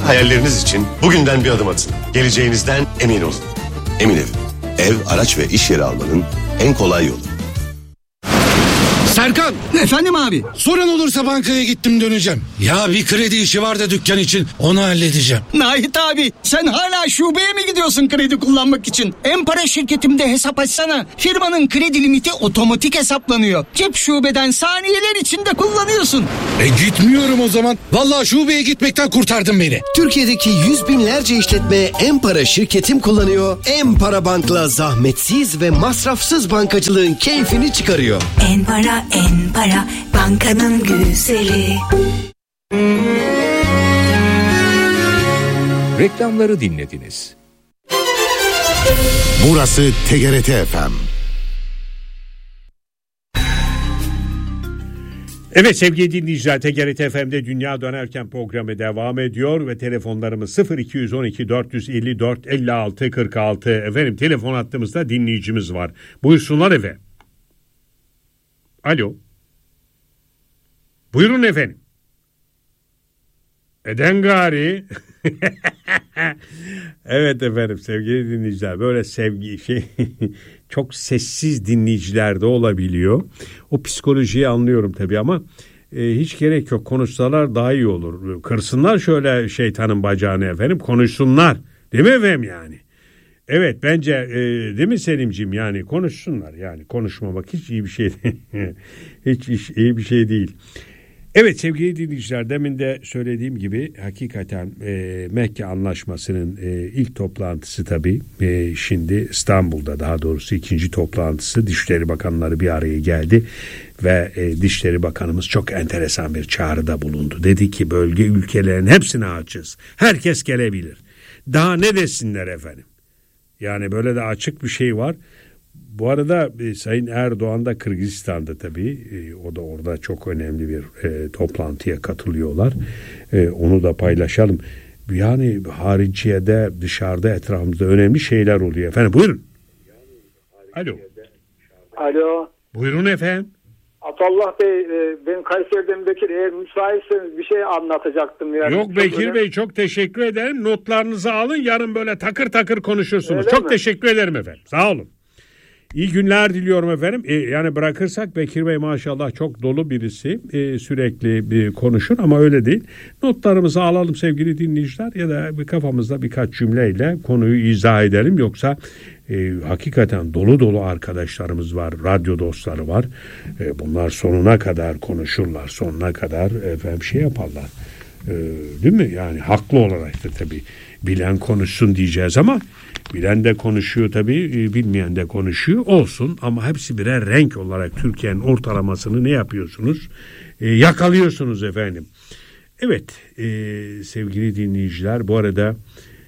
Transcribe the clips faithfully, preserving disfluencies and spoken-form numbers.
Hayalleriniz için bugünden bir adım atın. Geleceğinizden emin olun. Emin Ev. Ev, araç ve iş yeri almanın en kolay yolu. Serkan! Efendim abi? Sorun olursa bankaya gittim döneceğim. Ya bir kredi işi var da dükkan için, onu halledeceğim. Nahit abi, sen hala şubeye mi gidiyorsun kredi kullanmak için? En-Para şirketimde hesap açsana. Firmanın kredi limiti otomatik hesaplanıyor. Cep şubeden saniyeler içinde kullanıyorsun. E gitmiyorum o zaman. Vallahi şubeye gitmekten kurtardın beni. Türkiye'deki yüz binlerce işletme En-Para şirketim kullanıyor. En-Para Bank'la zahmetsiz ve masrafsız bankacılığın keyfini çıkarıyor. En-Para, En-Para, bankanın güzeli. Reklamları dinlediniz. Burası T G R T F M. Evet sevgili dinleyiciler, T G R T F M'de Dünya Dönerken programı devam ediyor ve telefonlarımız sıfır iki yüz on iki dört yüz elli dört elli altı kırk altı. Efendim telefon hattımızda dinleyicimiz var. Buyursunlar efendim. Alo. Buyurun efendim. Eden gari. Evet efendim sevgili dinleyiciler, böyle sevgi şey çok sessiz dinleyiciler de olabiliyor. O psikolojiyi anlıyorum tabii ama e, hiç gerek yok, konuşsalar daha iyi olur. Kırsınlar şöyle şeytanın bacağını efendim, konuşsunlar. Değil mi efendim yani? Evet bence e, değil mi Selimciğim, yani konuşsunlar, yani konuşmamak hiç iyi bir şey değil. hiç, hiç iyi bir şey değil. Evet sevgili dinleyiciler, demin de söylediğim gibi hakikaten e, Mekke Anlaşması'nın e, ilk toplantısı tabii e, şimdi İstanbul'da, daha doğrusu ikinci toplantısı, Dışişleri Bakanları bir araya geldi ve e, Dışişleri Bakanımız çok enteresan bir çağrıda bulundu. Dedi ki bölge ülkelerin hepsine açız, herkes gelebilir. Daha ne desinler efendim? Yani böyle de açık bir şey var. Bu arada e, Sayın Erdoğan da Kırgızistan'da tabii, e, o da orada çok önemli bir e, toplantıya katılıyorlar. E, onu da paylaşalım. Yani hariciyede, dışarıda, etrafımızda önemli şeyler oluyor. Efendim buyurun. Alo. Alo. Buyurun efendim. Atallah Bey, e, ben Kayseri'den Bekir. Eğer müsaitseniz bir şey anlatacaktım. Yani. Yok Bekir önemli. Bey, çok teşekkür ederim. Notlarınızı alın, yarın böyle takır takır konuşursunuz. Öyle çok mi? teşekkür ederim efendim. Sağ olun. İyi günler diliyorum efendim. Ee, yani bırakırsak Bekir Bey maşallah çok dolu birisi. Ee, sürekli bir konuşur ama öyle değil. Notlarımızı alalım sevgili dinleyiciler, ya da bir kafamızda birkaç cümleyle konuyu izah edelim. Yoksa e, hakikaten dolu dolu arkadaşlarımız var, radyo dostları var. E, bunlar sonuna kadar konuşurlar, sonuna kadar efendim şey yaparlar. E, değil mi? Yani haklı olarak da tabii bilen konuşsun diyeceğiz ama bilen de konuşuyor tabii, bilmeyen de konuşuyor, olsun ama hepsi birer renk olarak Türkiye'nin ortalamasını ne yapıyorsunuz? E, yakalıyorsunuz efendim. Evet e, sevgili dinleyiciler, bu arada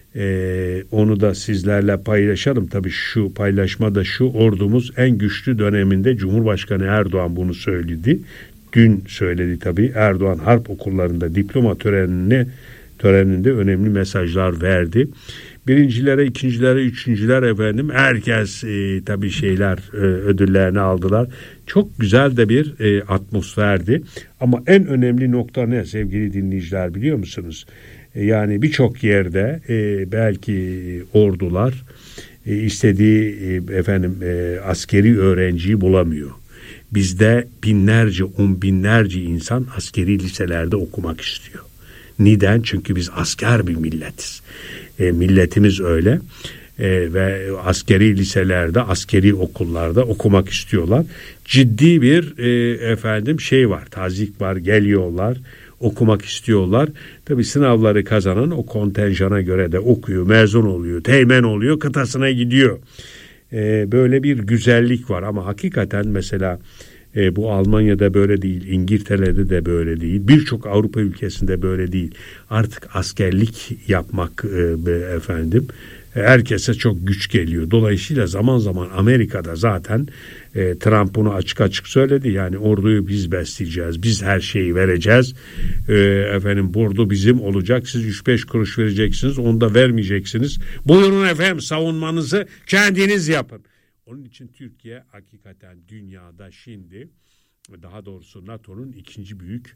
e, onu da sizlerle paylaşalım. Tabii şu paylaşmada şu, ordumuz en güçlü döneminde, Cumhurbaşkanı Erdoğan bunu söyledi. Dün söyledi tabii. Erdoğan harp okullarında diploma törenine töreninde önemli mesajlar verdi. Birincilere, ikincilere, üçüncüler efendim herkes e, tabii şeyler e, ödüllerini aldılar. Çok güzel de bir e, atmosferdi. Ama en önemli nokta ne sevgili dinleyiciler, biliyor musunuz? E, yani birçok yerde e, belki ordular e, istediği e, efendim e, askeri öğrenciyi bulamıyor. Bizde binlerce, on binlerce insan askeri liselerde okumak istiyor. Neden? Çünkü biz asker bir milletiz. E, milletimiz öyle e, ve askeri liselerde, askeri okullarda okumak istiyorlar. Ciddi bir e, efendim şey var, tazik var, geliyorlar, okumak istiyorlar. Tabii sınavları kazanan o kontenjana göre de okuyor, mezun oluyor, teğmen oluyor, kıtasına gidiyor. E, böyle bir güzellik var ama hakikaten mesela E, bu Almanya'da böyle değil, İngiltere'de de böyle değil, birçok Avrupa ülkesinde böyle değil. Artık askerlik yapmak e, efendim herkese çok güç geliyor. Dolayısıyla zaman zaman Amerika'da zaten e, Trump bunu açık açık söyledi. Yani orduyu biz besleyeceğiz, biz her şeyi vereceğiz. E, efendim ordu bizim olacak. Siz üç beş kuruş vereceksiniz, onu da vermeyeceksiniz. Buyurun efendim, savunmanızı kendiniz yapın. Onun için Türkiye hakikaten dünyada şimdi, daha doğrusu NATO'nun ikinci büyük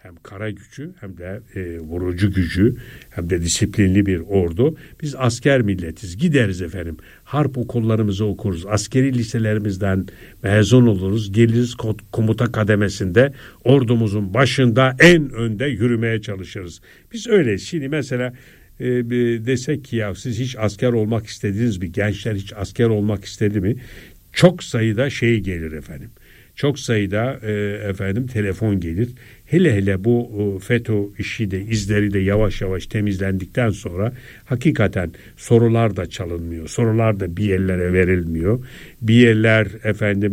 Hem kara gücü hem de e, vurucu gücü hem de disiplinli bir ordu. Biz asker milletiz. Gideriz efendim. Harp okullarımızı okuruz. Askeri liselerimizden mezun oluruz. Geliriz komuta kademesinde ordumuzun başında en önde yürümeye çalışırız. Biz öyle. Şimdi mesela e, desek ki ya siz hiç asker olmak istediniz mi? Gençler hiç asker olmak istedi mi? Çok sayıda şey gelir efendim. Çok sayıda e, efendim telefon gelir. Hele hele bu e, FETÖ işi de izleri de yavaş yavaş temizlendikten sonra hakikaten sorular da çalınmıyor. Sorular da bir yerlere verilmiyor. Bir yerler efendim